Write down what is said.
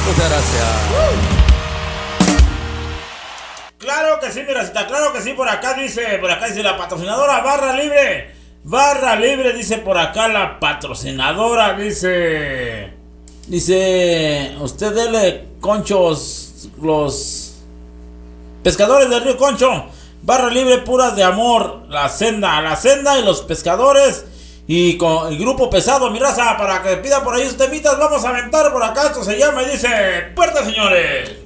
Muchas gracias. Claro que sí, mi racita, claro que sí, por acá dice la patrocinadora Barra Libre. Barra Libre, dice por acá la patrocinadora, dice, usted dele conchos, los pescadores del río Concho. Barra Libre, puras de amor, la senda y los pescadores. Y con el grupo pesado, mi raza, para que pidan por ahí sus temitas, vamos a aventar por acá, esto se llama y dice, puerta, señores.